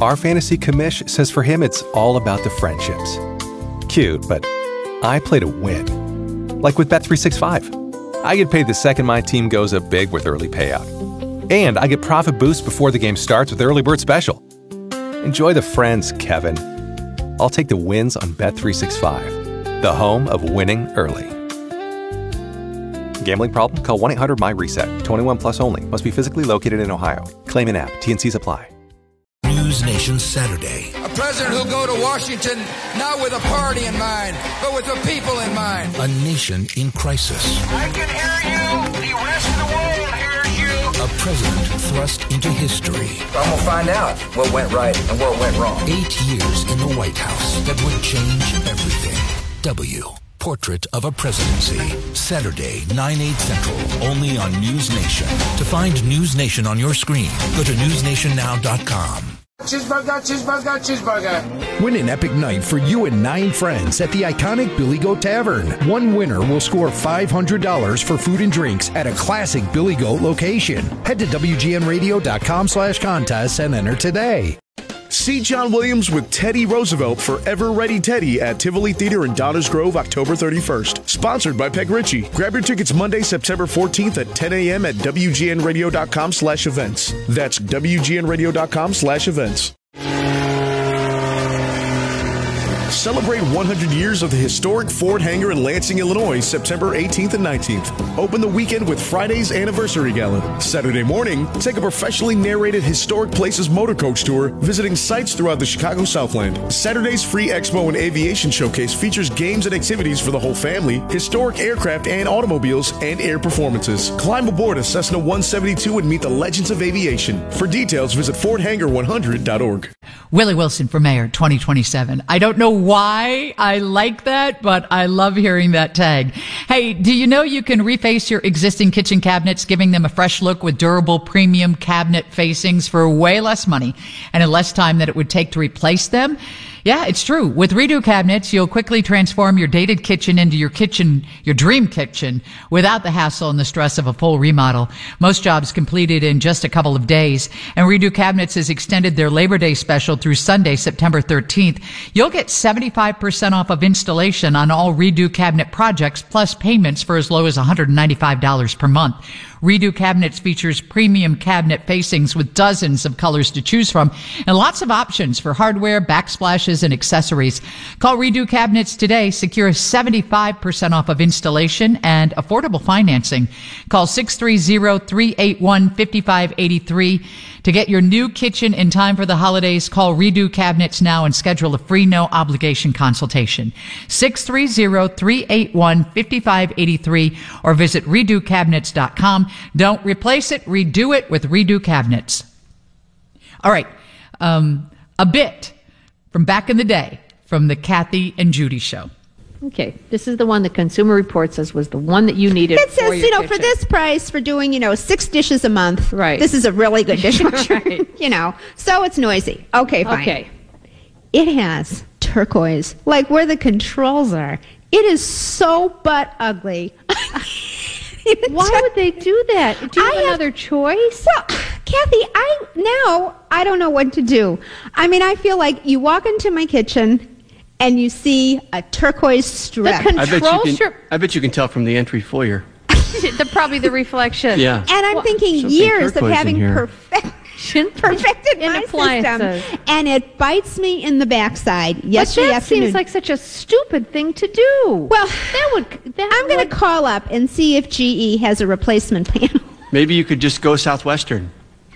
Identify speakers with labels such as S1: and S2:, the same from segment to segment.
S1: our fantasy commish says for him it's all about the friendships. Cute, but I play to win. Like with Bet365. I get paid the second my team goes up big with early payout. And I get profit boost before the game starts with Early Bird Special. Enjoy the friends, Kevin. I'll take the wins on Bet365, the home of winning early. Gambling problem? Call 1-800-MY-RESET. 21 plus only. Must be physically located in Ohio. Claim an app. T&Cs apply.
S2: News Nation Saturday.
S3: A president who'll go to Washington not with a party in mind, but with the people in mind.
S2: A nation in crisis.
S4: I can hear you. The rest of the world hears you.
S2: A president thrust into history.
S3: I'm going to find out what went right and what went wrong.
S2: 8 years in the White House that would change everything. W. Portrait of a Presidency. Saturday, 9/8 Central, only on News Nation. To find News Nation on your screen, go to newsnationnow.com.
S3: Cheeseburger, cheeseburger, cheeseburger.
S5: Win an epic night for you and 9 friends at the iconic Billy Goat Tavern. One winner will score $500 for food and drinks at a classic Billy Goat location. Head to WGNradio.com/contest and enter today.
S6: See John Williams with Teddy Roosevelt for Ever Ready Teddy at Tivoli Theater in Downers Grove, October 31st. Sponsored by Peg Ritchie. Grab your tickets Monday, September 14th at 10 a.m. at WGNradio.com/events. That's WGNradio.com/events. Celebrate 100 years of the historic Ford hangar in Lansing, Illinois, September 18th and 19th. Open the weekend with Friday's Anniversary Gala. Saturday morning, take a professionally narrated Historic Places motor coach tour, visiting sites throughout the Chicago Southland. Saturday's free Expo and Aviation Showcase features games and activities for the whole family, historic aircraft and automobiles, and air performances. Climb aboard a Cessna 172 and meet the legends of aviation. For details, visit FordHangar100.org.
S7: Willie Wilson for mayor 2027. I don't know why I like that, but I love hearing that tag. Hey, do you know you can reface your existing kitchen cabinets, giving them a fresh look with durable premium cabinet facings for way less money and in less time than it would take to replace them? Yeah, it's true. With Redo Cabinets, you'll quickly transform your dated kitchen into your dream kitchen, without the hassle and the stress of a full remodel. Most jobs completed in just a couple of days. And Redo Cabinets has extended their Labor Day special through Sunday, September 13th. You'll get 75% off of installation on all Redo Cabinet projects, plus payments for as low as $195 per month. Redo Cabinets features premium cabinet facings with dozens of colors to choose from and lots of options for hardware, backsplashes, and accessories. Call Redo Cabinets today. Secure 75% off of installation and affordable financing. Call 630-381-5583 to get your new kitchen in time for the holidays. Call Redo Cabinets now and schedule a free no-obligation consultation. 630-381-5583 or visit redocabinets.com. Don't replace it, redo it with Redo Cabinets. All right, a bit from back in the day from the Kathy and Judy show.
S8: Okay, this is the one that Consumer Reports says was the one that you needed.
S9: It says,
S8: kitchen.
S9: for this price, for doing, 6 dishes a month,
S8: right?
S9: This is a really good dishwasher,
S8: right.
S9: So it's noisy. Okay, fine.
S8: Okay.
S9: It has turquoise, like where the controls are. It is so butt ugly.
S8: Why would they do that? Do you have another choice?
S9: Well, Kathy, I don't know what to do. I mean, I feel like you walk into my kitchen and you see a turquoise strip.
S10: I bet you can tell from the entry foyer.
S8: Probably the reflection.
S10: Yeah.
S9: And I'm thinking years of having perfected my system, and it bites me in the backside yesterday afternoon.
S8: Seems like such a stupid thing to do.
S9: Well, I'm going to call up and see if GE has a replacement panel.
S10: Maybe you could just go Southwestern.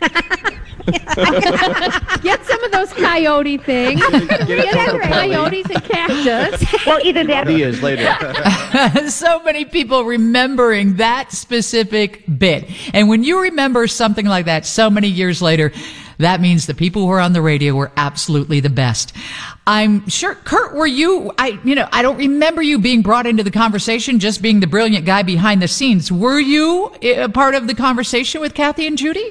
S8: Get some of those coyote things. Get coyotes and cactus.
S9: Well, either that or
S10: years later.
S7: So many people remembering that specific bit. And when you remember something like that so many years later, that means the people who are on the radio were absolutely the best. I'm sure, Kurt, were you, I don't remember you being brought into the conversation, just being the brilliant guy behind the scenes. Were you a part of the conversation with Kathy and Judy?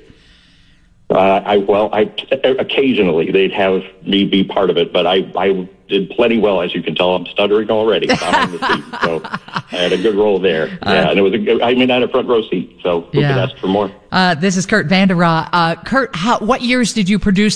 S11: Occasionally they'd have me be part of it, but I did plenty well, as you can tell. I'm stuttering already behind the scenes, so I had a good role there. Yeah, and I had a front row seat, so who could ask for more?
S7: This is Kurt Vanderraa. Kurt, what years did you produce